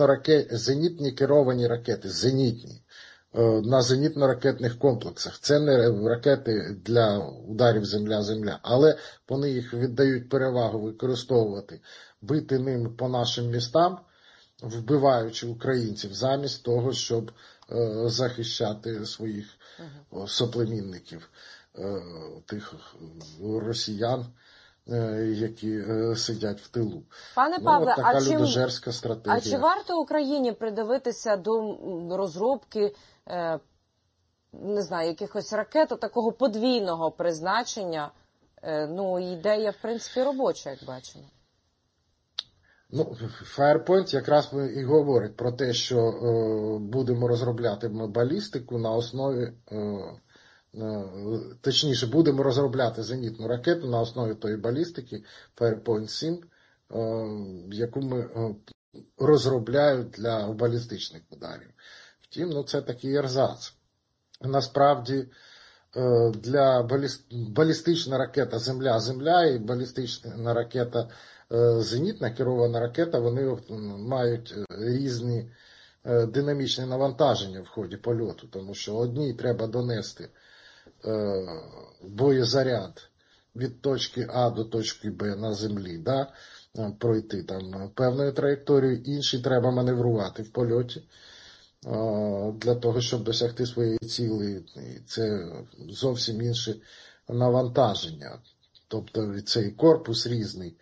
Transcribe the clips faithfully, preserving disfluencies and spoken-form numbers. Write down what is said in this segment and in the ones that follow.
ракет, зенітні керовані ракети, зенітні, на зенітно-ракетних комплексах. Це не ракети для ударів земля-земля, але вони їх віддають перевагу використовувати, бити ними по нашим містам, вбиваючи українців, замість того, щоб е, захищати своїх uh-huh. соплемінників, е, тих росіян, е, які е, сидять в тилу. Пане ну, Павле, така а, людожерська чи, стратегія. а чи варто Україні придивитися до розробки, е, не знаю, якихось ракет такого подвійного призначення? Е, ну, ідея, в принципі, робоча, як бачимо. Ну, Firepoint якраз і говорить про те, що е, будемо розробляти балістику на основі, е, е, точніше, будемо розробляти зенітну ракету на основі тої балістики Firepoint сім, е, яку ми е, розробляють для балістичних ударів. Втім, ну, це такий ерзац. Насправді, е, для баліст... балістична ракета Земля-Земля і балістична ракета зенітна керована ракета, вони мають різні динамічні навантаження в ході польоту, тому що одній треба донести боєзаряд від точки А до точки Б на землі, да, пройти там певною траєкторією, іншій треба маневрувати в польоті для того, щоб досягти своєї цілі. Це зовсім інше навантаження. Тобто цей корпус різний,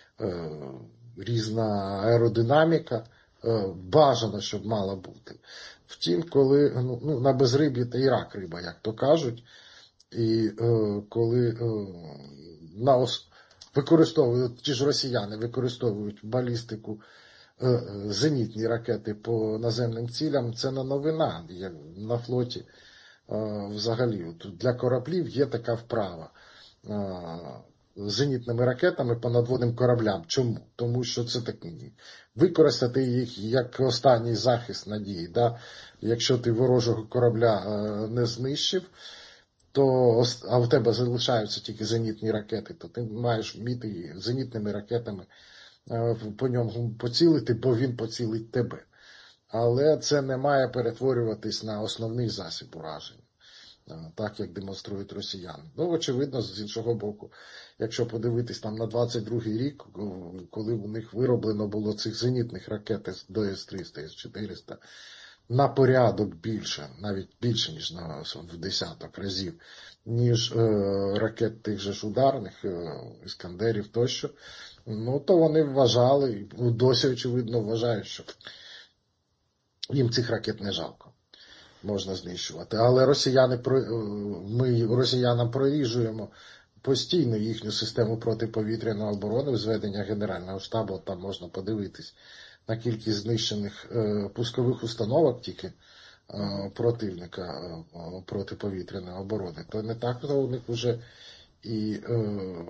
різна аеродинаміка, бажано, щоб мала бути. Втім, коли ну, на безриб'ї та і рак риба, як то кажуть, і коли на ос... використовують, ті ж росіяни використовують балістику, зенітні ракети по наземним цілям, це не новина. На флоті взагалі для кораблів є така вправа. Зенітними ракетами по надводним кораблям. Чому? Тому що це такі. Використати їх як останній захист надії. Да? Якщо ти ворожого корабля не знищив, то, а в тебе залишаються тільки зенітні ракети, то ти маєш вміти зенітними ракетами по ньому поцілити, бо він поцілить тебе. Але це не має перетворюватись на основний засіб ураження, так як демонструють росіяни. Ну, очевидно, з іншого боку, якщо подивитись там на двадцять другий рік, коли у них вироблено було цих зенітних ракет до С триста, С чотириста, на порядок більше, навіть більше, ніж на в десяток разів, ніж е, ракет тих же ж ударних, е, Іскандерів тощо, ну, то вони вважали, досі, очевидно, вважають, що їм цих ракет не жалко. Можна знищувати. Але росіяни, ми росіянам проріжуємо постійно їхню систему протиповітряної оборони, зведення Генерального штабу, там можна подивитись на кількість знищених е, пускових установок тільки е, противника е, протиповітряної оборони. То не так, то у них вже і... Е,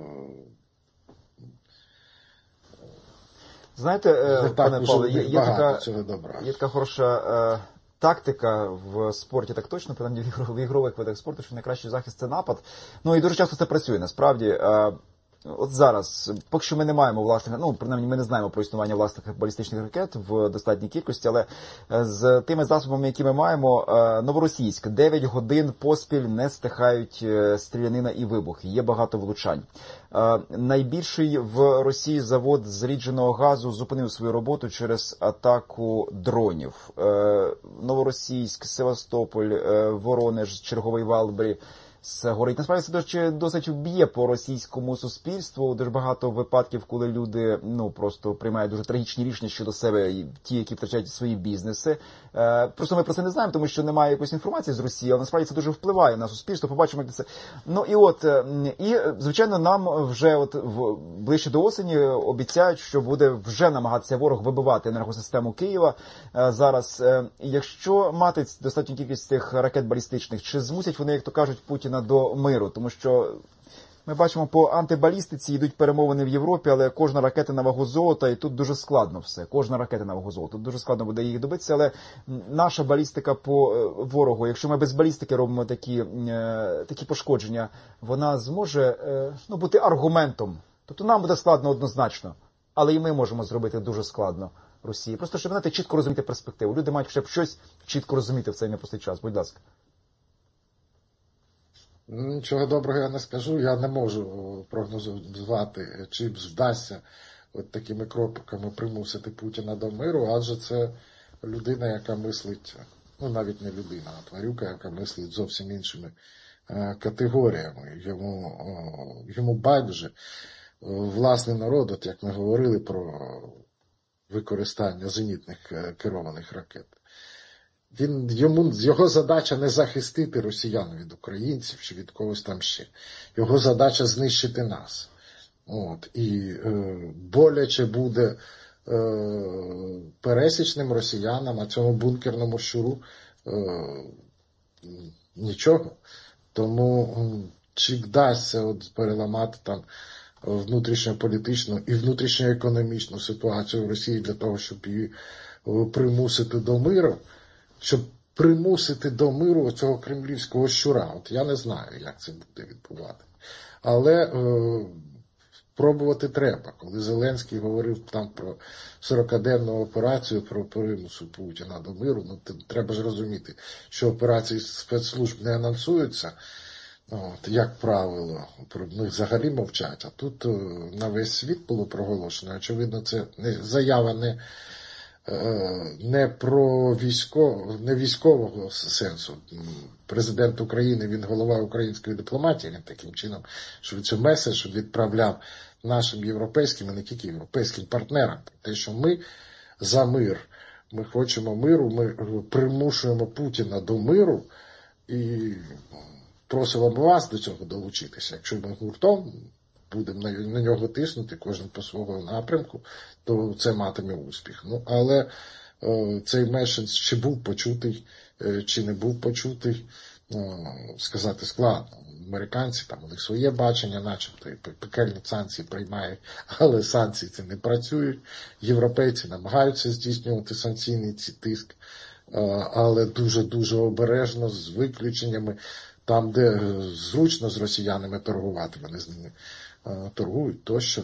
Знаєте, е, пане Павле, є, є, така, є така хороша... Е... Тактика в спорті так точно, принаймні в ігрових видах спорту, що найкращий захист – це напад. Ну і дуже часто це працює, насправді. От зараз, поки що ми не маємо власних, ну, принаймні ми не знаємо про існування власних балістичних ракет в достатній кількості, але з тими засобами, які ми маємо, Новоросійськ, дев'ять годин поспіль не стихають стрілянина і вибухи, є багато влучань. Найбільший в Росії завод зрідженого газу зупинив свою роботу через атаку дронів. Новоросійськ, Севастополь, Воронеж, черговий Валбері горить. Насправді це досить, досить б'є по російському суспільству. Дуже багато випадків, коли люди ну просто приймають дуже трагічні рішення щодо себе, ті, які втрачають свої бізнеси. Е, просто ми про це не знаємо, тому що немає якоїсь інформації з Росії, але насправді це дуже впливає на суспільство. Побачимо, як це. Ну і от, і звичайно, нам вже от в, ближче до осені обіцяють, що буде вже намагатися ворог вибивати енергосистему Києва. Е, зараз, е, якщо мати достатню кількість цих ракет балістичних, чи змусять вони, як то кажуть, Путіна до миру, тому що ми бачимо, по антибалістиці йдуть перемовини в Європі, але кожна ракета на вагу золота, і тут дуже складно все. Кожна ракета на вагу золота. Тут дуже складно буде їх добитися, але наша балістика по ворогу, якщо ми без балістики робимо такі, такі пошкодження, вона зможе ну, бути аргументом. Тобто нам буде складно однозначно, але і ми можемо зробити дуже складно. Росії? Просто щоб, знаєте, чітко розуміти перспективу. Люди мають хоча б щось чітко розуміти в цей непростий час. Будь ласка. Нічого доброго я не скажу. Я не можу прогнозувати, чи вдасться от такими кроками примусити Путіна до миру, адже це людина, яка мислить, ну навіть не людина, а тварюка, яка мислить зовсім іншими е, категоріями. Йому, е, йому байдуже власний народ, от як ми говорили про використання зенітних е, керованих ракет. Він, йому, його задача не захистити росіян від українців чи від когось там ще. Його задача знищити нас. От, і е, боляче буде е, пересічним росіянам, а цьому бункерному щуру е, нічого. Тому чи вдасться от переламати там внутрішньополітичну і внутрішньоекономічну ситуацію в Росії для того, щоб її примусити до миру, щоб примусити до миру цього кремлівського щура. От я не знаю, як це буде відбувати. Але е, пробувати треба. Коли Зеленський говорив там про сорокаденну операцію, про примусу Путіна до миру, ну треба ж розуміти, що операції спецслужб не анонсуються, от, як правило, про них взагалі мовчать. А тут е, на весь світ було проголошено. Очевидно, це не, заява не не про військо, не військового сенсу. Президент України, він голова української дипломатії, він таким чином, що це меседж відправляв нашим європейським, і не тільки європейським партнерам. Те, що ми за мир, ми хочемо миру, ми примушуємо Путіна до миру і просимо вас до цього долучитися. Якщо ми гуртом будемо на, на нього тиснути, кожен по свого напрямку, то це матиме успіх. Ну, але е, цей меседж чи був почутий, е, чи не був почутий, е, сказати складно. Американці, там у них своє бачення, начебто і пекельні санкції приймають, але санкції це не працюють. Європейці намагаються здійснювати санкційний тиск, е, але дуже-дуже обережно, з виключеннями, там, де зручно з росіянами торгувати, вони з ними торгують тощо.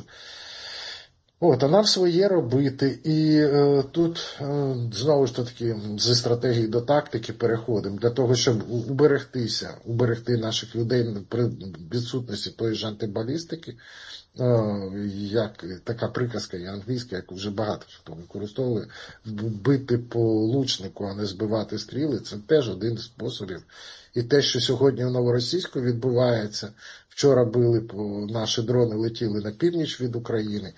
От, а нам своє робити. І е, тут, е, знову ж таки, зі стратегії до тактики переходимо, для того, щоб уберегтися, уберегти наших людей при відсутності тої ж антибалістики, е, як така приказка є англійська, яку вже багато хто використовує, бити по лучнику, а не збивати стріли, це теж один з способів. І те, що сьогодні в Новоросійську відбувається, вчора били, по наші дрони летіли на північ від України,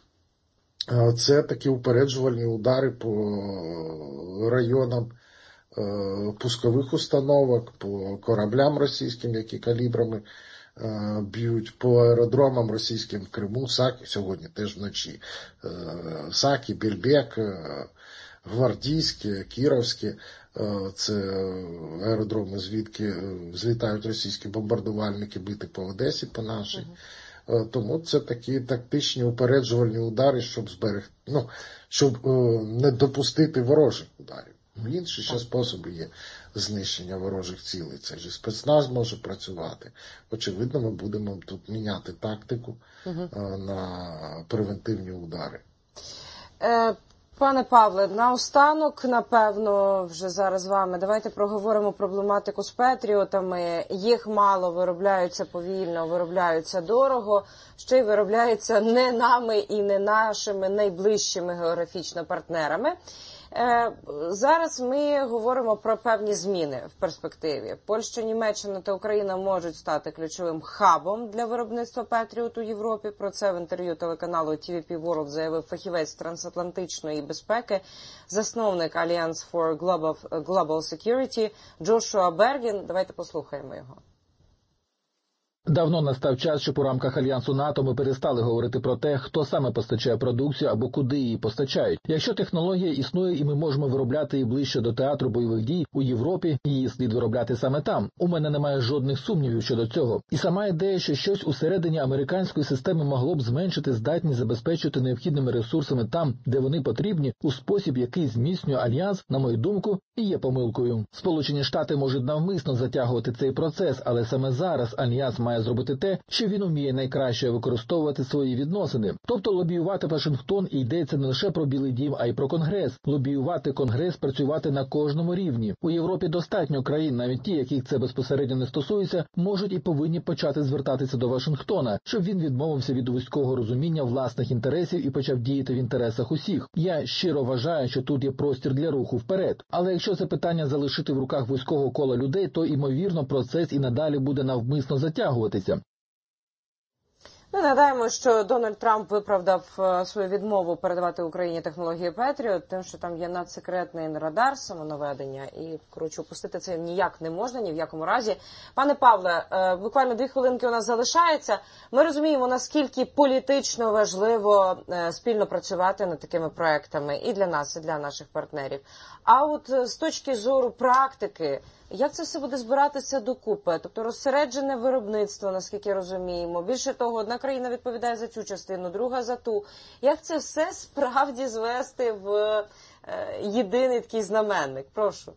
це такі упереджувальні удари по районам пускових установок, по кораблям російським, які калібрами б'ють, по аеродромам російським в Криму, Сакі, сьогодні теж вночі, Сакі, Більбек, Гвардійське, Кіровське, це аеродроми, звідки злітають російські бомбардувальники бити по Одесі, по нашій. Uh-huh. Тому це такі тактичні упереджувальні удари, щоб зберегти, ну, щоб не допустити ворожих ударів. Інші ще способи є знищення ворожих цілей. Це ж спецназ може працювати. Очевидно, ми будемо тут міняти тактику uh-huh. на превентивні удари. Uh... Пане Павле, наостанок, напевно, вже зараз з вами, давайте проговоримо проблематику з патріотами. Їх мало, виробляються повільно, виробляються дорого, ще й виробляються не нами і не нашими найближчими географічно партнерами. Зараз ми говоримо про певні зміни в перспективі. Польща, Німеччина та Україна можуть стати ключовим хабом для виробництва Петріот у Європі. Про це в інтерв'ю телеканалу ті ві пі World заявив фахівець трансатлантичної безпеки, засновник Alliance for Global Security Джошуа Бергін. Давайте послухаємо його. Давно настав час, щоб у рамках Альянсу НАТО ми перестали говорити про те, хто саме постачає продукцію або куди її постачають. Якщо технологія існує і ми можемо виробляти її ближче до театру бойових дій у Європі, її слід виробляти саме там. У мене немає жодних сумнівів щодо цього. І сама ідея, що щось усередині американської системи могло б зменшити здатність забезпечити необхідними ресурсами там, де вони потрібні, у спосіб, який зміцнює Альянс, на мою думку, і є помилкою. Сполучені Штати можуть навмисно затягувати цей процес, але саме зараз Альянс має має зробити те, що він уміє найкраще використовувати свої відносини. Тобто лобіювати Вашингтон, і йдеться не лише про Білий дім, а й про Конгрес. Лобіювати Конгрес, працювати на кожному рівні. У Європі достатньо країн, навіть ті, яких це безпосередньо не стосується, можуть і повинні почати звертатися до Вашингтона, щоб він відмовився від вузького розуміння власних інтересів і почав діяти в інтересах усіх. Я щиро вважаю, що тут є простір для руху вперед. Але якщо це питання залишити в руках вузького кола людей, то, ймовірно, процес і надалі буде навмисно затягуватися. Ми нагадаємо, що Дональд Трамп виправдав свою відмову передавати Україні технології Петріот, тим, що там є надсекретний радар самонаведення, і, коротше, опустити це ніяк не можна, ні в якому разі. Пане Павле, буквально дві хвилинки у нас залишається. Ми розуміємо, наскільки політично важливо спільно працювати над такими проектами і для нас, і для наших партнерів. А от з точки зору практики, як це все буде збиратися докупи? Тобто розсереджене виробництво, наскільки розуміємо. Більше того, одна країна відповідає за цю частину, друга за ту. Як це все справді звести в е, єдиний такий знаменник? Прошу.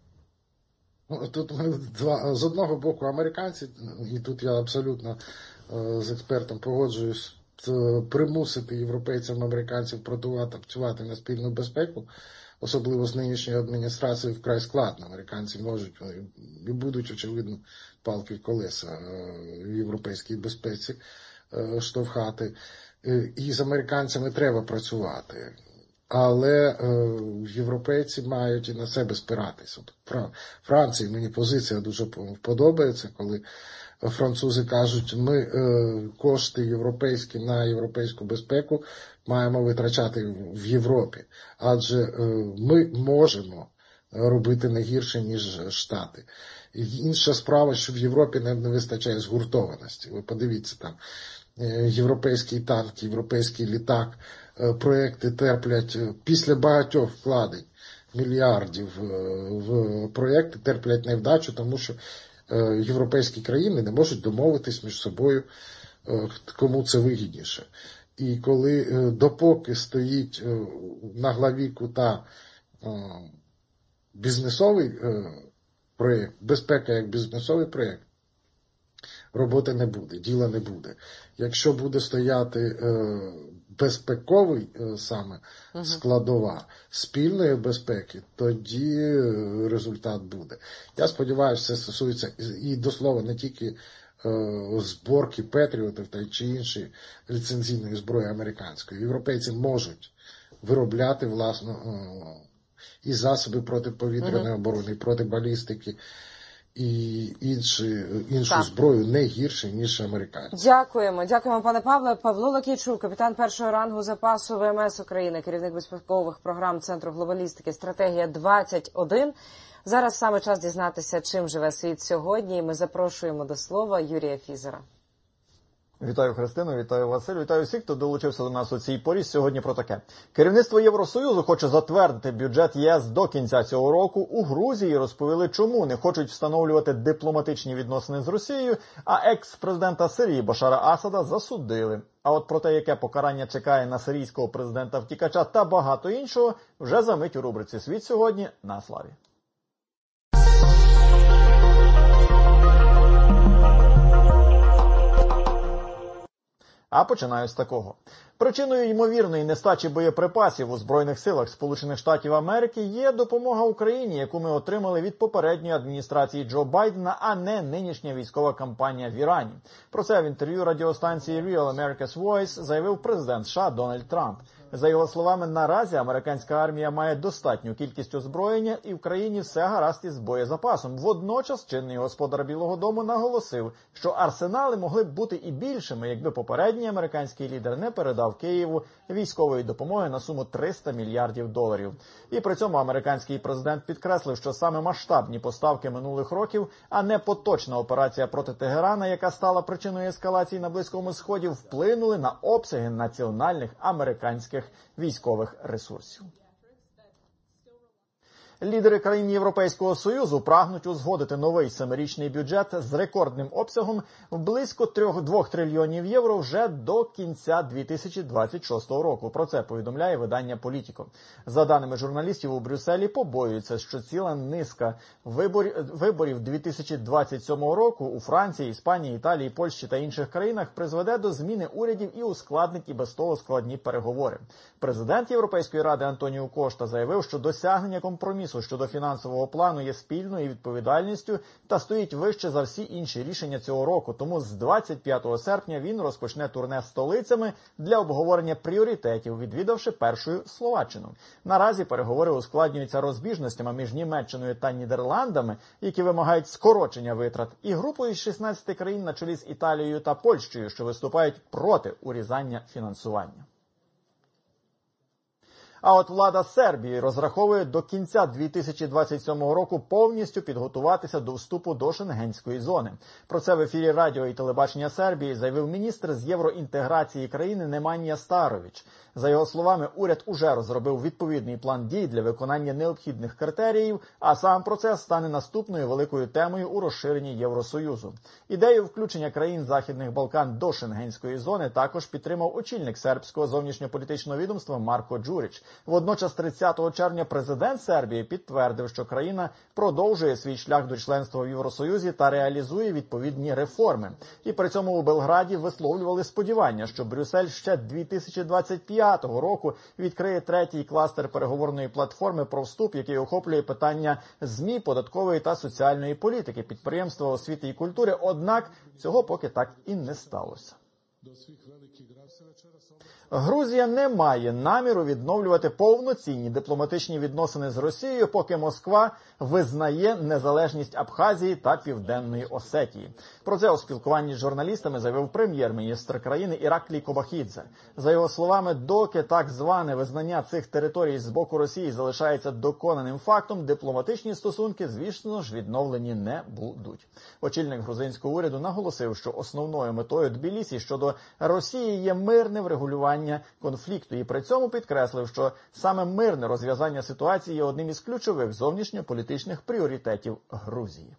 Тут два, з одного боку американці, і тут я абсолютно е, з експертом погоджуюсь, примусити європейців, американців працювати на спільну безпеку, особливо з нинішньою адміністрацією, вкрай складно. Американці можуть і будуть, очевидно, палки в колеса в європейській безпеці штовхати. І з американцями треба працювати. Але е, європейці мають і на себе спиратися. Франції мені позиція дуже подобається, коли французи кажуть, ми е, кошти європейські на європейську безпеку маємо витрачати в Європі. Адже е, ми можемо робити не гірше, ніж Штати. І інша справа, що в Європі не, не вистачає згуртованості. Ви подивіться, там е, європейський танк, європейський літак, е, проекти терплять після багатьох вкладень мільярдів е, в проекти, терплять невдачу, тому що європейські країни не можуть домовитись між собою, кому це вигідніше. І коли допоки стоїть на главі кута бізнесовий проєкт, безпека як бізнесовий проєкт, роботи не буде, діла не буде. Якщо буде стояти безпековий саме складова спільної безпеки, тоді результат буде. Я сподіваюся, це стосується і до слова не тільки зборки Петріотів та чи іншої ліцензійної зброї американської. Європейці можуть виробляти власну і засоби протиповітряної оборони, і проти балістики, і інші, іншу так. зброю не гірше, ніж американці. Дякуємо. Дякуємо, пане Павле. Павло Лакійчук, капітан першого рангу запасу ВМС України, керівник безпекових програм Центру глобалістики «Стратегія двадцять один». Зараз саме час дізнатися, чим живе світ сьогодні. І ми запрошуємо до слова Юрія Фізера. Вітаю, Христину, вітаю, Василь, вітаю всіх, хто долучився до нас у цій порі. Сьогодні про таке. Керівництво Євросоюзу хоче затвердити бюджет ЄС до кінця цього року. У Грузії розповіли, чому не хочуть встановлювати дипломатичні відносини з Росією, а екс-президента Сирії Башара Асада засудили. А от про те, яке покарання чекає на сирійського президента-втікача та багато іншого, вже за мить у рубриці «Світ сьогодні» на Славі. А починаю з такого. Причиною ймовірної нестачі боєприпасів у Збройних силах Сполучених Штатів Америки є допомога Україні, яку ми отримали від попередньої адміністрації Джо Байдена, а не нинішня військова кампанія в Ірані. Про це в інтерв'ю радіостанції Real America's Voice заявив президент США Дональд Трамп. За його словами, наразі американська армія має достатню кількість озброєння і в країні все гаразд із боєзапасом. Водночас чинний господар Білого дому наголосив, що арсенали могли б бути і більшими, якби попередній американський лідер не передав Києву військової допомоги на суму триста мільярдів доларів. І при цьому американський президент підкреслив, що саме масштабні поставки минулих років, а не поточна операція проти Тегерана, яка стала причиною ескалації на Близькому Сході, вплинули на обсяги національних американських військових ресурсів. Лідери країн Європейського Союзу прагнуть узгодити новий семирічний бюджет з рекордним обсягом в близько двох трильйонів євро вже до кінця дві тисячі двадцять шостого року. Про це повідомляє видання «Політіко». За даними журналістів, у Брюсселі побоюються, що ціла низка виборів, виборів дві тисячі двадцять сьомого року у Франції, Іспанії, Італії, Польщі та інших країнах призведе до зміни урядів і ускладнить і без того складні переговори. Президент Європейської ради Антоніо Кошта заявив, що досягнення компромісу щодо фінансового плану є спільною відповідальністю та стоїть вище за всі інші рішення цього року. Тому з двадцять п'ятого серпня він розпочне турне столицями для обговорення пріоритетів, відвідавши першою Словаччину. Наразі переговори ускладнюються розбіжностями між Німеччиною та Нідерландами, які вимагають скорочення витрат, і групою з шістнадцяти країн на чолі з Італією та Польщею, що виступають проти урізання фінансування. А от влада Сербії розраховує до кінця дві тисячі двадцять сьомого року повністю підготуватися до вступу до Шенгенської зони. Про це в ефірі радіо і телебачення Сербії заявив міністр з євроінтеграції країни Неманія Старович. За його словами, уряд уже розробив відповідний план дій для виконання необхідних критеріїв, а сам процес стане наступною великою темою у розширенні Євросоюзу. Ідею включення країн Західних Балкан до Шенгенської зони також підтримав очільник сербського зовнішньополітичного відомства Марко Джурич. Водночас тридцятого червня президент Сербії підтвердив, що країна продовжує свій шлях до членства в Євросоюзі та реалізує відповідні реформи. І при цьому у Белграді висловлювали сподівання, що Брюссель ще дві тисячі двадцять п'ятого року відкриє третій кластер переговорної платформи про вступ, який охоплює питання ЗМІ, податкової та соціальної політики, підприємства, освіти і культури. Однак цього поки так і не сталося. Грузія не має наміру відновлювати повноцінні дипломатичні відносини з Росією, поки Москва визнає незалежність Абхазії та Південної Осетії. Про це у спілкуванні з журналістами заявив прем'єр-міністр країни Іраклій Кобахідзе. За його словами, доки так зване визнання цих територій з боку Росії залишається доконаним фактом, дипломатичні стосунки, звісно ж, відновлені не будуть. Очільник грузинського уряду наголосив, що основною метою Тбілісі щодо Росії є мирне врегулювання конфлікту і при цьому підкреслив, що саме мирне розв'язання ситуації є одним із ключових зовнішньополітичних пріоритетів Грузії.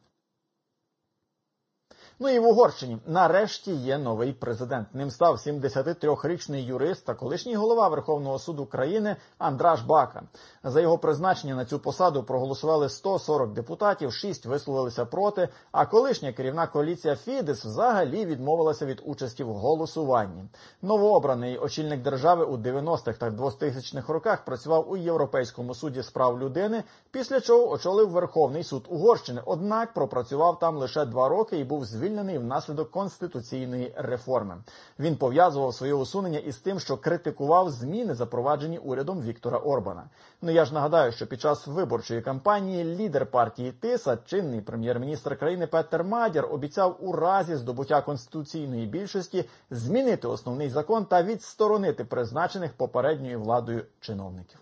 Ну і в Угорщині нарешті є новий президент. Ним став сімдесятитрирічний юрист та колишній голова Верховного суду країни Андраш Бака. За його призначення на цю посаду проголосували сто сорок депутатів, шість висловилися проти, а колишня керівна коаліція Фідес взагалі відмовилася від участі в голосуванні. Новообраний очільник держави у дев'яностих та двохтисячних роках працював у Європейському суді з прав людини, після чого очолив Верховний суд Угорщини, однак пропрацював там лише два роки і був звільнений внаслідок конституційної реформи. Він пов'язував своє усунення із тим, що критикував зміни, запроваджені урядом Віктора Орбана. Ну я ж нагадаю, що під час виборчої кампанії лідер партії Тиса, чинний прем'єр-міністр країни Петер Мадяр, обіцяв у разі здобуття конституційної більшості змінити основний закон та відсторонити призначених попередньою владою чиновників.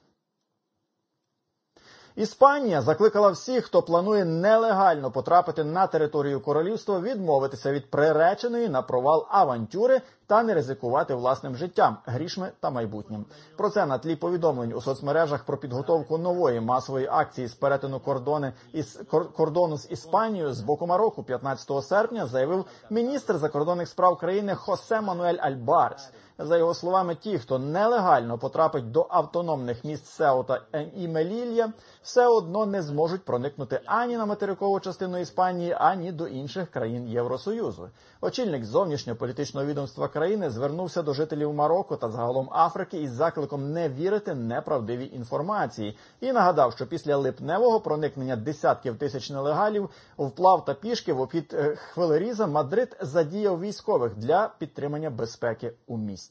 Іспанія закликала всіх, хто планує нелегально потрапити на територію королівства, відмовитися від приреченої на провал авантюри та не ризикувати власним життям, грішми та майбутнім. Про це на тлі повідомлень у соцмережах про підготовку нової масової акції з перетину кордони із, кор, кордону з Іспанією з боку Марокко п'ятнадцятого серпня заявив міністр закордонних справ країни Хосе Мануель Альбарес. За його словами, ті, хто нелегально потрапить до автономних міст Сеута і Мелілья, все одно не зможуть проникнути ані на материкову частину Іспанії, ані до інших країн Євросоюзу. Очільник зовнішньополітичного відомства країни звернувся до жителів Марокко та загалом Африки із закликом не вірити неправдивій інформації і нагадав, що після липневого проникнення десятків тисяч нелегалів вплав та пішки в обхід Хвелеріза Мадрид задіяв військових для підтримання безпеки у місті.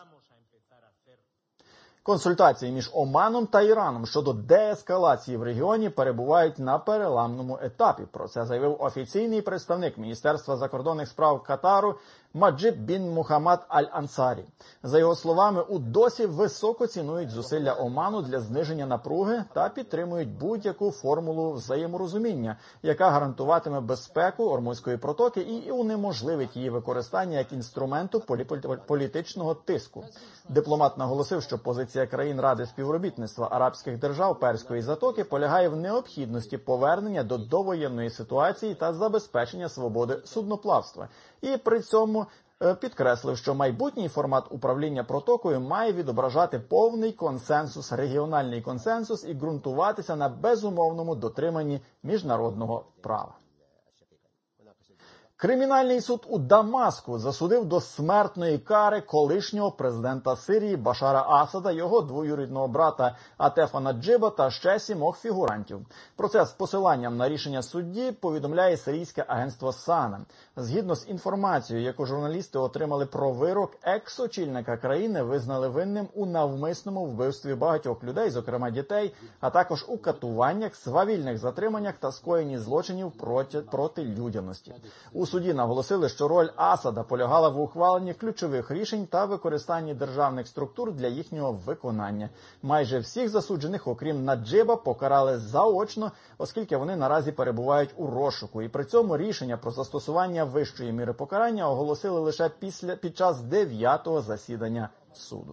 Консультації між Оманом та Іраном щодо деескалації в регіоні перебувають на переламному етапі. Про це заявив офіційний представник Міністерства закордонних справ Катару Маджид бін Мухаммад Аль-Ансарі. За його словами, у досі високо цінують зусилля Оману для зниження напруги та підтримують будь-яку формулу взаєморозуміння, яка гарантуватиме безпеку Ормузької протоки і унеможливить її використання як інструменту політичного тиску. Дипломат наголосив, що позиція країн Ради співробітництва арабських держав Перської затоки полягає в необхідності повернення до довоєнної ситуації та забезпечення свободи судноплавства. І при цьому підкреслив, що майбутній формат управління протокою має відображати повний консенсус, регіональний консенсус і ґрунтуватися на безумовному дотриманні міжнародного права. Кримінальний суд у Дамаску засудив до смертної кари колишнього президента Сирії Башара Асада, його двоюрідного брата Атефа Наджиба та ще сімох фігурантів. Про це з посиланням на рішення судді повідомляє сирійське агентство САНА. Згідно з інформацією, яку журналісти отримали про вирок, екс-очільника країни визнали винним у навмисному вбивстві багатьох людей, зокрема дітей, а також у катуваннях, свавільних затриманнях та скоєнні злочинів проти, проти людяності. У суді наголосили, що роль Асада полягала в ухваленні ключових рішень та використанні державних структур для їхнього виконання. Майже всіх засуджених, окрім Наджиба, покарали заочно, оскільки вони наразі перебувають у розшуку. І при цьому рішення про застосування вищої міри покарання оголосили лише після, під час дев'ятого засідання суду.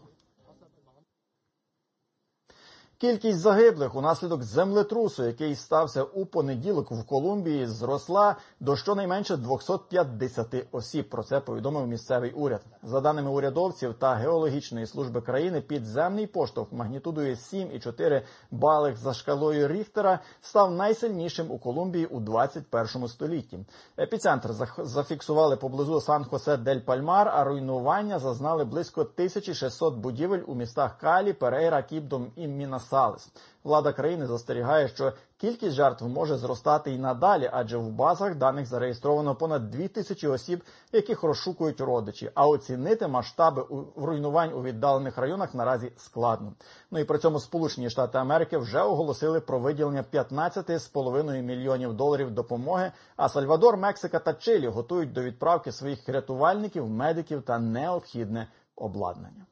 Кількість загиблих унаслідок землетрусу, який стався у понеділок в Колумбії, зросла до щонайменше двісті п'ятдесят осіб. Про це повідомив місцевий уряд. За даними урядовців та геологічної служби країни, підземний поштовх магнітудою сім і чотири бали за шкалою Ріхтера став найсильнішим у Колумбії у двадцять першому столітті. Епіцентр зафіксували поблизу Сан-Хосе-дель-Пальмар, а руйнування зазнали близько тисячі шістсот будівель у містах Калі, Перейра, Кібдом і Мінас. Влада країни застерігає, що кількість жертв може зростати і надалі, адже в базах даних зареєстровано понад дві тисячі осіб, яких розшукують родичі, а оцінити масштаби руйнувань у віддалених районах наразі складно. Ну і при цьому Сполучені Штати Америки вже оголосили про виділення п'ятнадцять цілих п'ять десятих мільйонів доларів допомоги, а Сальвадор, Мексика та Чилі готують до відправки своїх рятувальників, медиків та необхідне обладнання.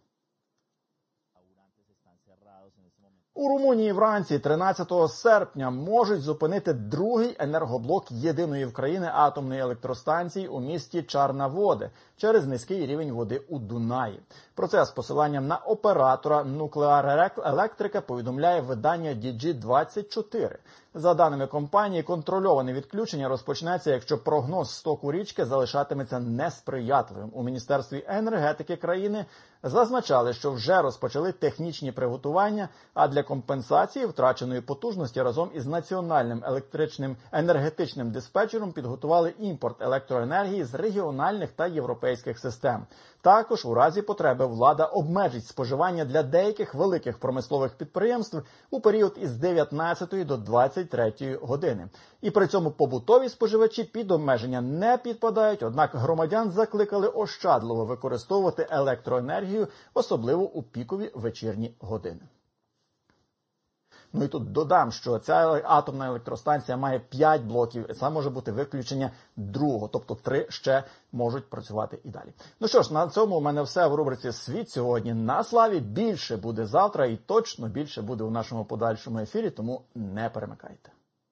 У Румунії вранці тринадцятого серпня можуть зупинити другий енергоблок єдиної в країні атомної електростанції у місті Чарнаводе через низький рівень води у Дунаї. Про це з посиланням на оператора Nuclear Electrica повідомляє видання ді джі двадцять чотири. За даними компанії, контрольоване відключення розпочнеться, якщо прогноз стоку річки залишатиметься несприятливим. У Міністерстві енергетики країни зазначали, що вже розпочали технічні приготування, а для компенсації втраченої потужності разом із національним електричним енергетичним диспетчером підготували імпорт електроенергії з регіональних та європейських систем. Також у разі потреби влада обмежить споживання для деяких великих промислових підприємств у період із дев'ятнадцятої до двадцять третьої години. І при цьому побутові споживачі під обмеження не підпадають, однак громадян закликали ощадливо використовувати електроенергію, особливо у пікові вечірні години. Ну і тут додам, що ця атомна електростанція має п'ять блоків, і це може бути виключення другого, тобто три ще можуть працювати і далі. Ну що ж, на цьому у мене все в рубриці «Світ сьогодні на славі». Більше буде завтра і точно більше буде у нашому подальшому ефірі, тому не перемикайте.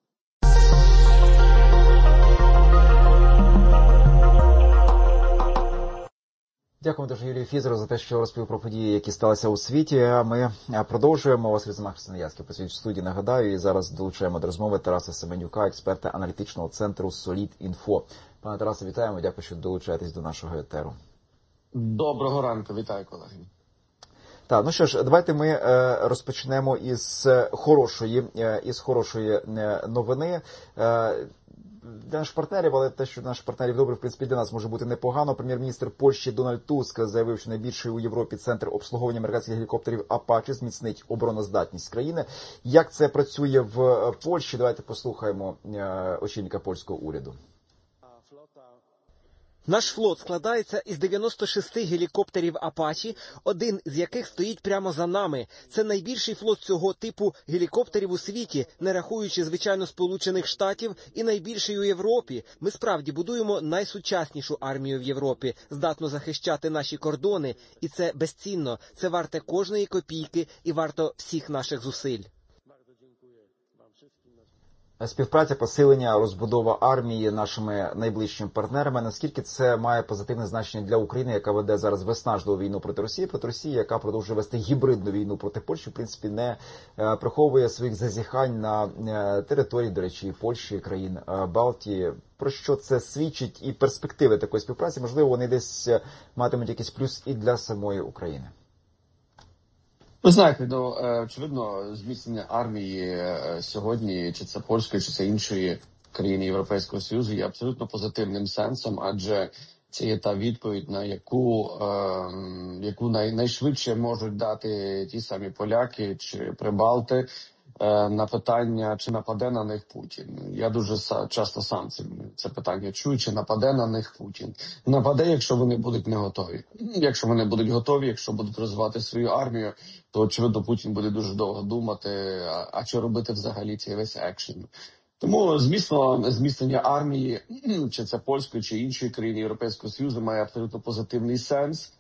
Дякую дуже Юрію Фізеру за те, що розповів про події, які сталися у світі. Ми продовжуємо. Вас Різамах Християцький працюють в студії, нагадаю, і зараз долучаємо до розмови Тараса Семенюка, експерта аналітичного центру Solid.Info. Пане Тарасе, вітаємо. Дякую, що долучаєтесь до нашого етеру. Доброго ранку. Вітаю, колеги. Так, ну що ж, давайте ми е, розпочнемо із хорошої, е, із хорошої е, новини. Е, Для наших партнерів, але те, що для наших партнерів добре, в принципі, для нас може бути непогано. Прем'єр-міністр Польщі Дональд Туск заявив, що найбільший у Європі центр обслуговування американських гелікоптерів Апачі зміцнить обороноздатність країни. Як це працює в Польщі? Давайте послухаємо очільника польського уряду. Наш флот складається із дев'яноста шести гелікоптерів «Апачі», один з яких стоїть прямо за нами. Це найбільший флот цього типу гелікоптерів у світі, не рахуючи, звичайно, Сполучених Штатів, і найбільший у Європі. Ми справді будуємо найсучаснішу армію в Європі, здатну захищати наші кордони, і це безцінно, це варте кожної копійки і варто всіх наших зусиль. Співпраця, посилення, розбудова армії нашими найближчими партнерами. Наскільки це має позитивне значення для України, яка веде зараз виснажливу війну проти Росії, проти Росії, яка продовжує вести гібридну війну проти Польщі, в принципі, не приховує своїх зазіхань на території, до речі, Польщі, країн Балтії. Про що це свідчить і перспективи такої співпраці? Можливо, вони десь матимуть якийсь плюс і для самої України. Ви знаєте, ну, очевидно, зміцнення армії сьогодні, чи це польської, чи це іншої країни Європейського Союзу, є абсолютно позитивним сенсом, адже це є та відповідь, на яку, е, яку най, найшвидше можуть дати ті самі поляки чи прибалти е, на питання, чи нападе на них Путін. Я дуже са, часто сам це, це питання чую, чи нападе на них Путін. Нападе, якщо вони будуть не готові. Якщо вони будуть готові, якщо будуть розвивати свою армію, то, очевидно, Путін буде дуже довго думати, а, а що робити взагалі цей весь екшен. Тому, звісно, зміцнення армії, чи це польської, чи іншої країни Європейського Союзу, має абсолютно позитивний сенс.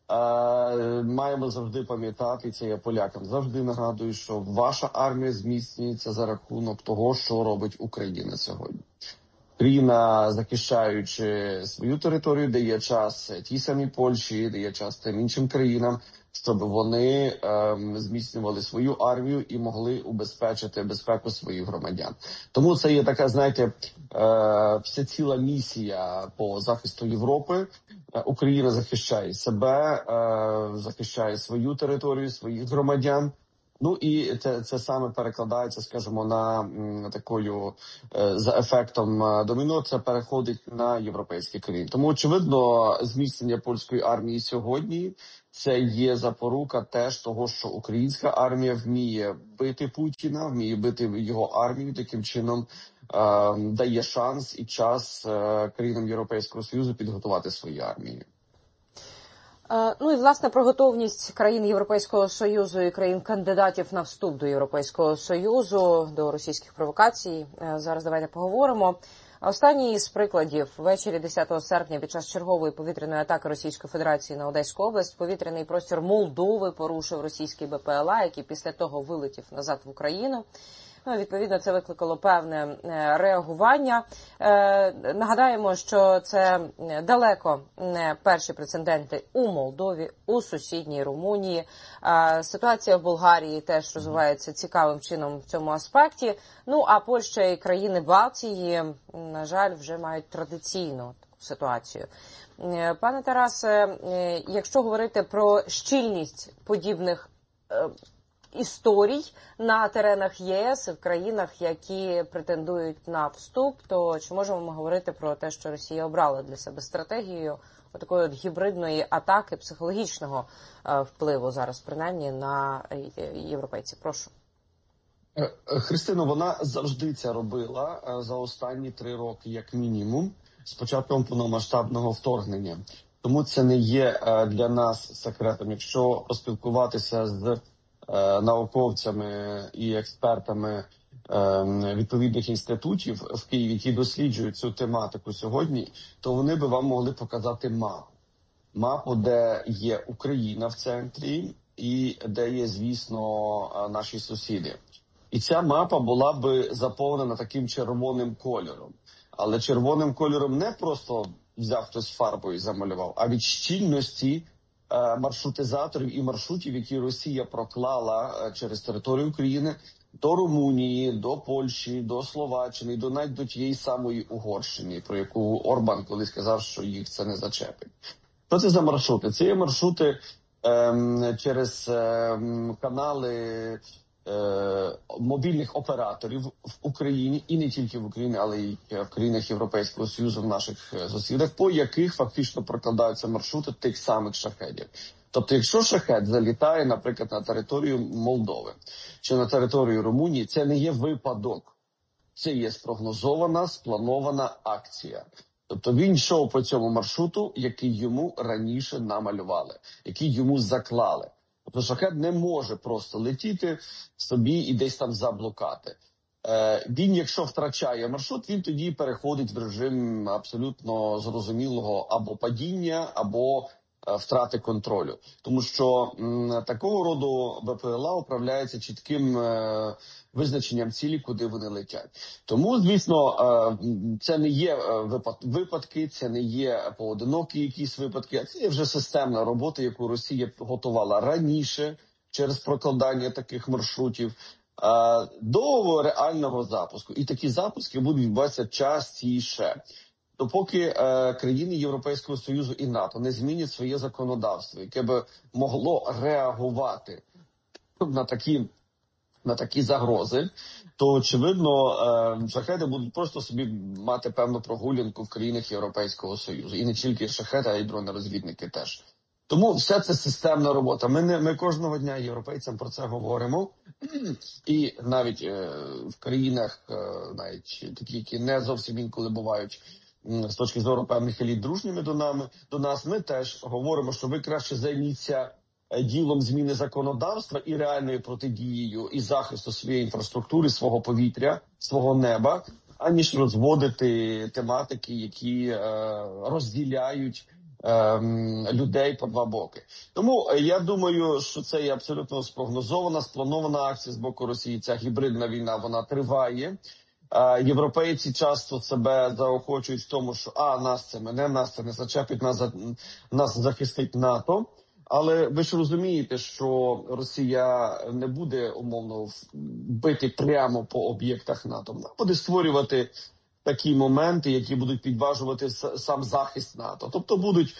Е, маємо завжди пам'ятати, і це я полякам завжди нагадую, що ваша армія зміцнюється за рахунок того, що робить Україна сьогодні. Україна, захищаючи свою територію, дає час тій самій Польщі, дає час тим іншим країнам, щоб вони ем, зміцнювали свою армію і могли убезпечити безпеку своїх громадян. Тому це є така, знаєте, е, вся ціла місія по захисту Європи. Е, Україна захищає себе, е, захищає свою територію, своїх громадян. Ну і це, це саме перекладається, скажімо, на м, такою, е, за ефектом е, доміно, це переходить на європейські країни. Тому, очевидно, зміцнення польської армії сьогодні – це є запорука теж того, що українська армія вміє бити Путіна, вміє бити його армію, таким чином е, дає шанс і час е, країнам Європейського Союзу підготувати свої армії. Ну і, власне, про готовність країн Європейського Союзу і країн-кандидатів на вступ до Європейського Союзу, до російських провокацій. Зараз давайте поговоримо. Останній із прикладів. Ввечері десятого серпня під час чергової повітряної атаки Російської Федерації на Одеську область повітряний простір Молдови порушив російський Бе Пе Ел А, який після того вилетів назад в Україну. Ну, відповідно, це викликало певне реагування. Е, нагадаємо, що це далеко не перші прецеденти у Молдові, у сусідній Румунії. Е, ситуація в Болгарії теж розвивається цікавим чином в цьому аспекті. Ну, а Польща і країни Балтії, на жаль, вже мають традиційну таку ситуацію. Е, пане Тарасе, е, якщо говорити про щільність подібних е, історій на теренах Є Ес і в країнах, які претендують на вступ, то чи можемо ми говорити про те, що Росія обрала для себе стратегію такої от гібридної атаки, психологічного впливу зараз, принаймні, на європейців? Прошу. Христино, вона завжди це робила за останні три роки, як мінімум, з початком повномасштабного вторгнення. Тому це не є для нас секретом. Якщо поспілкуватися з науковцями і експертами відповідних інститутів в Києві, які досліджують цю тематику сьогодні, то вони би вам могли показати мапу. Мапу, де є Україна в центрі і де є, звісно, наші сусіди. І ця мапа була би заповнена таким червоним кольором. Але червоним кольором не просто взяв хтось фарбою і замалював, а від щільності маршрутизаторів і маршрутів, які Росія проклала через територію України до Румунії, до Польщі, до Словаччини, до навіть до тієї самої Угорщини, про яку Орбан колись сказав, що їх це не зачепить. Що це за маршрути? Це є маршрути ем, через ем, канали е, мобільних операторів в Україні, і не тільки в Україні, але й в країнах Європейського Союзу, в наших сусідах, по яких фактично прокладаються маршрути тих самих шахедів. Тобто, якщо шахед залітає, наприклад, на територію Молдови чи на територію Румунії, це не є випадок. Це є спрогнозована, спланована акція. Тобто він йшов по цьому маршруту, який йому раніше намалювали, який йому заклали. Тобто шахед не може просто летіти собі і десь там заблукати. Е, він, якщо втрачає маршрут, він тоді переходить в режим абсолютно зрозумілого або падіння, або е, втрати контролю. Тому що м, такого роду БПЛА управляється чітким е, визначенням цілі, куди вони летять. Тому, звісно, це не є випадки, це не є поодинокі якісь випадки, а це є вже системна робота, яку Росія готувала раніше через прокладання таких маршрутів до реального запуску. І такі запуски будуть відбуватися частіше. Допоки країни Європейського Союзу і НАТО не змінять своє законодавство, яке би могло реагувати на такі на такі загрози, то, очевидно, шахеди будуть просто собі мати певну прогулянку в країнах Європейського Союзу. І не тільки шахеди, а й дрони-розвідники теж. Тому вся це системна робота. Ми, не, ми кожного дня європейцям про це говоримо. І навіть е, в країнах, е, навіть такі, які не зовсім інколи бувають з точки зору певних еліт дружніми до, нами, до нас, ми теж говоримо, що ви краще займіться ділом зміни законодавства і реальною протидією і захисту своєї інфраструктури, свого повітря, свого неба, аніж розводити тематики, які е, розділяють е, людей по два боки. Тому я думаю, що це є абсолютно спрогнозована, спланована акція з боку Росії. Ця гібридна війна, вона триває. Е, європейці часто себе заохочують в тому, що а, нас це мене, нас це не зачепить, нас, нас захистить НАТО. Але ви ж розумієте, що Росія не буде умовно бити прямо по об'єктах НАТО. Вона буде створювати такі моменти, які будуть підважувати сам захист НАТО. Тобто будуть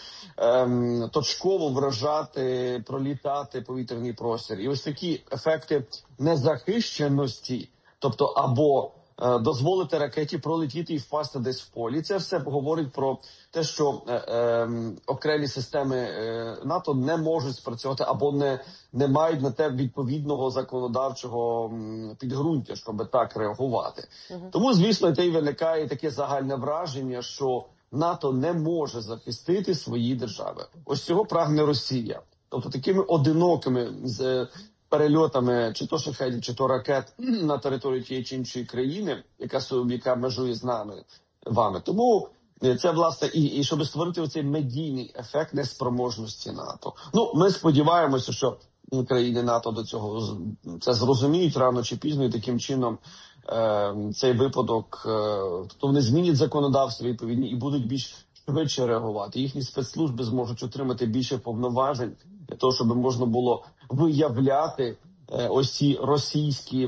ем, точково вражати, пролітати повітряний простір. І ось такі ефекти незахищеності, тобто або е, дозволити ракеті пролетіти і впасти десь в полі. Це все говорить про те, що е, е, окремі системи е, НАТО не можуть спрацювати або не, не мають на те відповідного законодавчого м, підґрунтя, щоб так реагувати. Uh-huh. Тому, звісно, те й виникає таке загальне враження, що НАТО не може захистити свої держави. Ось цього прагне Росія. Тобто такими одинокими з перельотами чи то шахедів, чи то ракет на територію тієї чи іншої країни, яка, яка межує з нами, вами. Тому це, власне, і, і щоб створити оцей медійний ефект неспроможності НАТО. Ну, ми сподіваємося, що країни НАТО до цього це зрозуміють рано чи пізно, і таким чином е, цей випадок, е, тобто вони змінять законодавство відповідні і будуть більш швидше реагувати. Їхні спецслужби зможуть отримати більше повноважень для того, щоб можна було виявляти е, ось ці російські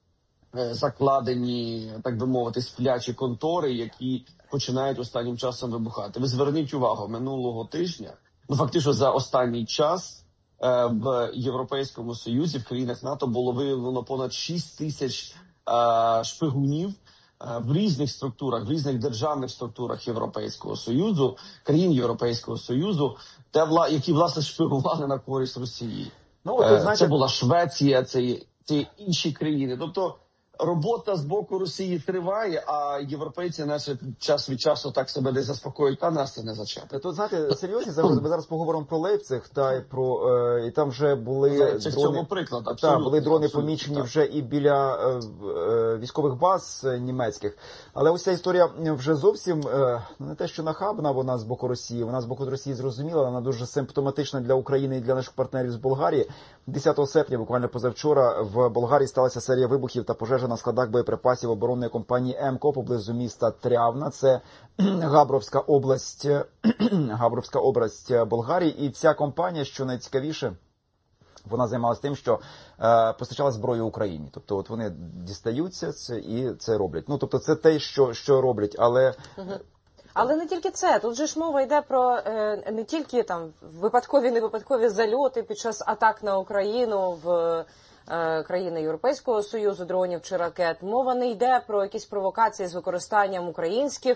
е, закладені, так би мовити, сплячі контори, які починають останнім часом вибухати. Ви зверніть увагу, минулого тижня, ну фактично за останній час е, в Європейському Союзі, в країнах НАТО було виявлено понад шість тисяч е, шпигунів е, в різних структурах, в різних державних структурах Європейського Союзу, країн Європейського Союзу, де, вла, які, власне, шпигували на користь Росії. Ну, от, знаєте... Це була Швеція, це, це інші країни. Тобто робота з боку Росії триває, а європейці наче час від часу так себе десь заспокоюють, а нас це не зачепить. Тут, знаєте, серйозні, зараз, ми зараз поговоримо про Лейпциг, та й про, е, і там вже були Лейпциг дрони, цьому приклад, та, були дрони абсолютно, помічені так. вже і біля е, е, військових баз німецьких. Але ось ця історія вже зовсім, е, не те, що нахабна вона з боку Росії, вона з боку Росії зрозуміла, вона дуже симптоматична для України і для наших партнерів з Болгарії. десятого серпня, буквально позавчора, в Болгарії сталася серія вибухів та пожежа на складах боєприпасів оборонної компанії ЕМКО поблизу міста Трявна. Це Габровська область, Габровська область Болгарії. І ця компанія, що найцікавіше, вона займалася тим, що е, постачала зброю Україні. Тобто от вони дістаються це і це роблять. Ну, тобто це те, що, що роблять, але... Угу. Але не тільки це. Тут же ж мова йде про е, не тільки там випадкові, невипадкові зальоти під час атак на Україну в е, країни Європейського Союзу, дронів чи ракет. Мова не йде про якісь провокації з використанням українських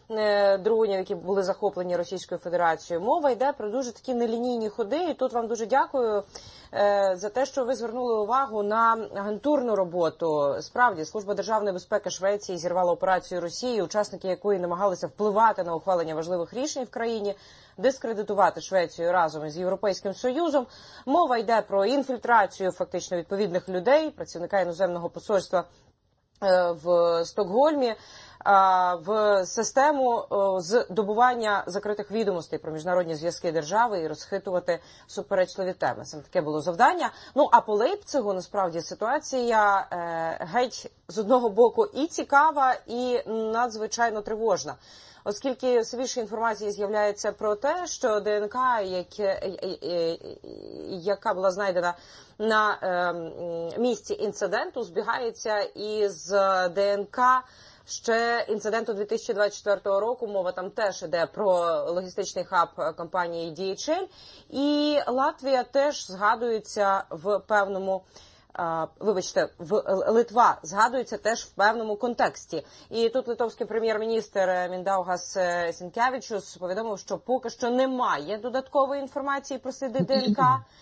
дронів, які були захоплені Російською Федерацією. Мова йде про дуже такі нелінійні ходи. І тут вам дуже дякую за те, що ви звернули увагу на агентурну роботу. Справді, Служба державної безпеки Швеції зірвала операцію Росії, учасники якої намагалися впливати на ухвалення важливих рішень в країні, дискредитувати Швецію разом із Європейським Союзом. Мова йде про інфільтрацію фактично відповідних людей, працівника іноземного посольства в Стокгольмі, в систему здобування закритих відомостей про міжнародні зв'язки держави і розхитувати суперечливі теми. Саме таке було завдання. Ну, а по Лейпцигу, насправді, ситуація геть з одного боку і цікава, і надзвичайно тривожна. Оскільки все більше інформації з'являється про те, що ДНК, яка була знайдена на місці інциденту, збігається із ДНК ще інциденту дві тисячі двадцять четвертого року. Мова там теж йде про логістичний хаб компанії ді ейч ел. І Латвія теж згадується в певному Вибачте, в Литва згадується теж в певному контексті. І тут литовський прем'єр-міністр Міндаугас Сінкевичус повідомив, що поки що немає додаткової інформації про сліди ДНК,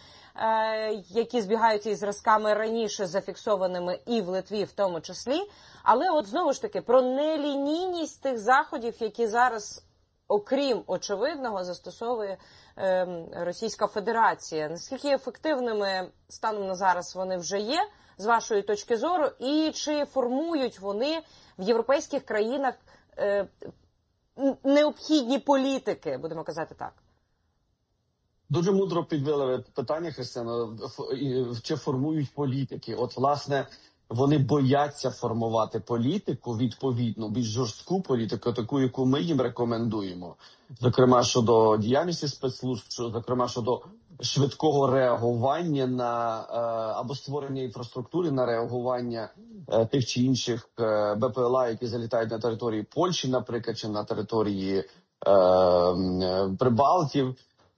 які збігаються із зразками раніше зафіксованими і в Литві в тому числі. Але от знову ж таки про нелінійність тих заходів, які зараз, окрім очевидного, застосовує Російська Федерація. Наскільки ефективними станом на зараз вони вже є, з вашої точки зору, і чи формують вони в європейських країнах е, необхідні політики, будемо казати так? Дуже мудро підвели питання, Христина, чи формують політики. От, власне, вони бояться формувати політику, відповідну, більш жорстку політику, таку, яку ми їм рекомендуємо. Зокрема, щодо діяльності спецслужб, зокрема, щодо швидкого реагування на або створення інфраструктури на реагування тих чи інших БПЛА, які залітають на території Польщі, наприклад, чи на території Прибалтів.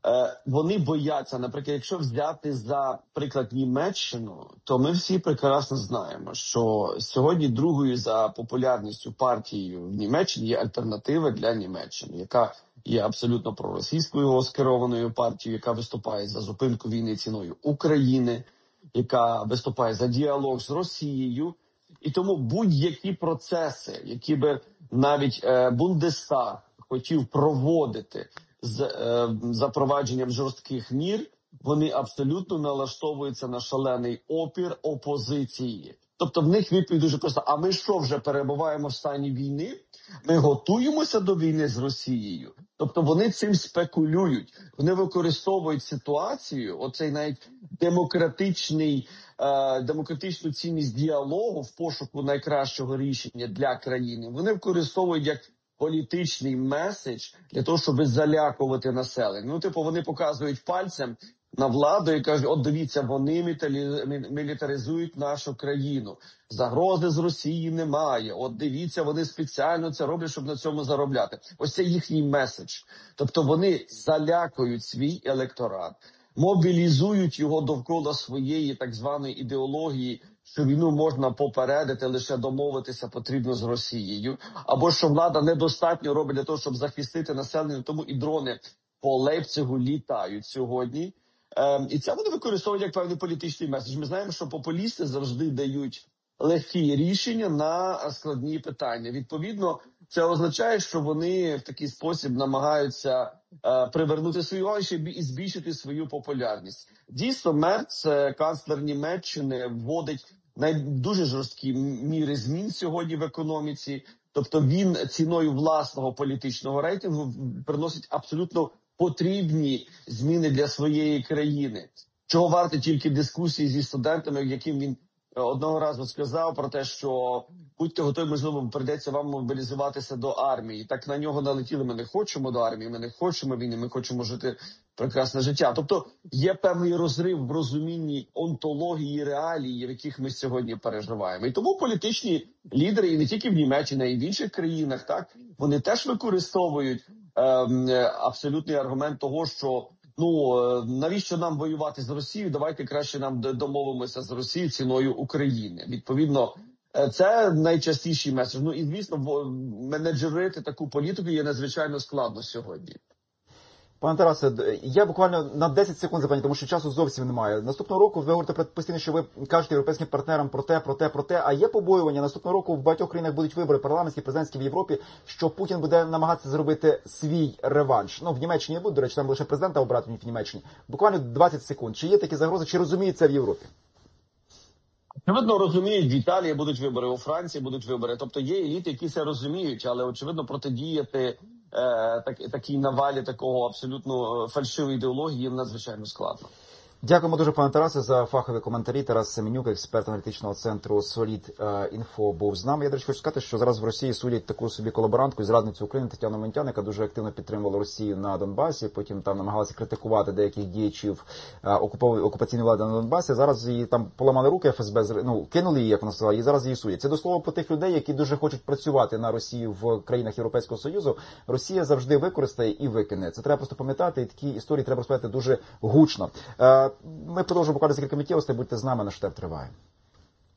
Вони бояться, наприклад, якщо взяти за приклад Німеччину, то ми всі прекрасно знаємо, що сьогодні другою за популярністю партією в Німеччині є Альтернатива для Німеччини, яка є абсолютно проросійською скерованою партією, яка виступає за зупинку війни ціною України, яка виступає за діалог з Росією. І тому будь-які процеси, які би навіть е, Бундестаг хотів проводити з е, запровадженням жорстких мір, вони абсолютно налаштовуються на шалений опір опозиції. Тобто в них відповідь дуже проста. А ми що, вже перебуваємо в стані війни? Ми готуємося до війни з Росією? Тобто вони цим спекулюють. Вони використовують ситуацію, оцей навіть демократичний, е, демократичну цінність діалогу в пошуку найкращого рішення для країни. Вони використовують як політичний меседж для того, щоб залякувати населення. Ну, типу, вони показують пальцем на владу і кажуть, от дивіться, вони мілітаризують нашу країну. Загрози з Росії немає. От дивіться, вони спеціально це роблять, щоб на цьому заробляти. Ось це їхній меседж. Тобто вони залякують свій електорат, мобілізують його довкола своєї так званої ідеології, що війну можна попередити, лише домовитися потрібно з Росією, або що влада недостатньо робить для того, щоб захистити населення, тому і дрони по Лейпцигу літають сьогодні. Ем, і це вони використовують як певний політичний меседж. Ми знаємо, що популісти завжди дають легкі рішення на складні питання. Відповідно, це означає, що вони в такий спосіб намагаються е, привернути свою увагу і збільшити свою популярність. Дійсно, Мерц, канцлер Німеччини, вводить най- дуже жорсткі міри змін сьогодні в економіці. Тобто він ціною власного політичного рейтингу приносить абсолютно потрібні зміни для своєї країни. Чого варті тільки дискусії зі студентами, яким він одного разу сказав про те, що будьте готові, можливо, прийдеться вам мобілізуватися до армії. Так на нього налетіли, ми не хочемо до армії, ми не хочемо війни, ми хочемо жити прекрасне життя. Тобто є певний розрив в розумінні онтології реалії, в яких ми сьогодні переживаємо. І тому політичні лідери, і не тільки в Німеччині, а й в інших країнах, так, вони теж використовують е, абсолютний аргумент того, що ну, навіщо нам воювати з Росією? Давайте краще нам домовимося з Росією ціною України. Відповідно, Це найчастіший меседж. Ну і, звісно, менеджерити таку політику є надзвичайно складно сьогодні. Пане Тарасе, я буквально на десять секунд запитаю, тому що часу зовсім немає. Наступного року ви говорите постійно, що ви кажете європейським партнерам про те, про те, про те. А є побоювання, наступного року в багатьох країнах будуть вибори парламентські, президентські в Європі, що Путін буде намагатися зробити свій реванш. Ну, в Німеччині не буде, до речі, там лише президента обрати в Німеччині. Буквально двадцять секунд. Чи є такі загрози, чи розуміють це в Європі? Очевидно, розуміють, в Італії будуть вибори, у Франції будуть вибори. Тобто є еліти, які це розуміють, але, очевидно, протидіяти е, так, такій навалі такого абсолютно фальшивої ідеології їм надзвичайно складно. Дякуємо дуже, пане Тарасе, за фахові коментарі. Тарас Семенюк, експерт аналітичного центру Солід Інфо, був з нами. Я, до речі, хочу сказати, що зараз в Росії судять таку собі колаборантку і зрадницю України Тетяну Монтян, яка дуже активно підтримувала Росію на Донбасі, потім там намагалася критикувати деяких діячів окупаційної влади на Донбасі. Зараз її там поламали руки, еф ес бе, ну, кинули її, як вона сказала, і зараз її судять. Це до слова про тих людей, які дуже хочуть працювати на Росію в країнах Європейського Союзу. Росія завжди використає і викине. Це треба просто пам'ятати, і такі історії треба розповідати дуже гучно. Ми продовжуємо буквально за кілька миттєвостей, будьте з нами, наш штаб триває.